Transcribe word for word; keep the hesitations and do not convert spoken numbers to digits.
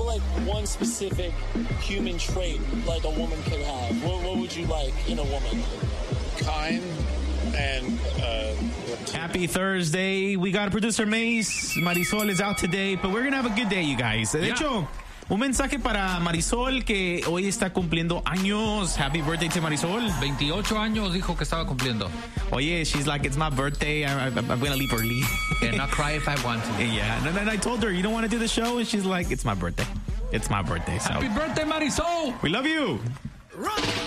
like one specific human trait like a woman could have, what, what would you like in a woman? Kind and uh, happy Thursday. We got producer Mace. Marisol is out today, but we're gonna have a good day, you guys. De Yeah. hecho, un mensaje para Marisol que hoy está cumpliendo años. Happy birthday to Marisol. veintiocho años dijo que estaba cumpliendo. Oye, she's like, it's my birthday. I, I, I'm gonna leave early. And not cry if I want to. Yeah, and then I told her, you don't want to do the show, and she's like, it's my birthday. It's my birthday. So Happy birthday, Marisol. we love you.